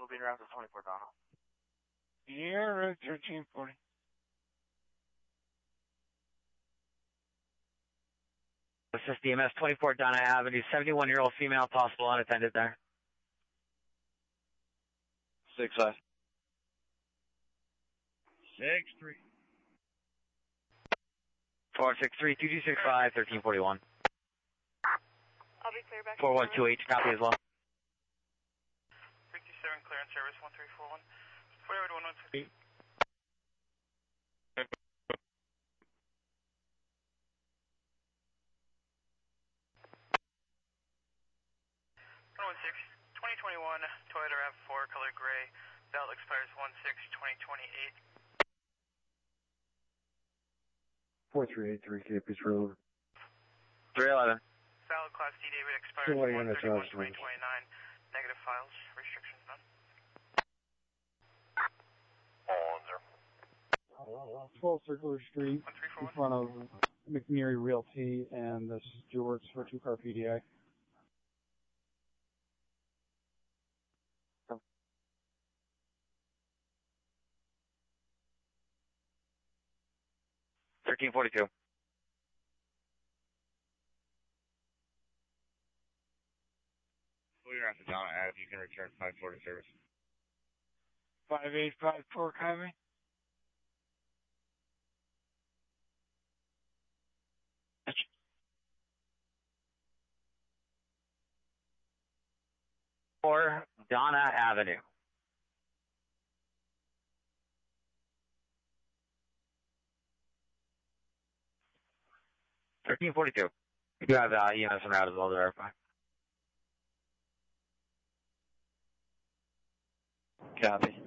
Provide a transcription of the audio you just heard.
will be around to 24 Donna. Sierra 1340. This is DMS 24 Donna Avenue, 71-year-old female, possible unattended there. 6-5. 6-3. 463-2265, 1341. I'll be clear back. 4128, copy as well. 57, clearance service 1341. 48 116. One 2021 Toyota RAV4 color gray. Valid expires 1/6/2028. 4383 Capiz Road. 311. Valid Class D David expires 1/31/2029. Negative files. Restrictions none. On there. 12 Circular Street, in front of McNeary Realty and the Stewart's for 2-car PDI. $13.42. We're at the Donna Ave. You can return 5-4 to service. 5854, copy. Or Donna Avenue. $13.42. You do have EMS and route as well to verify. Copy.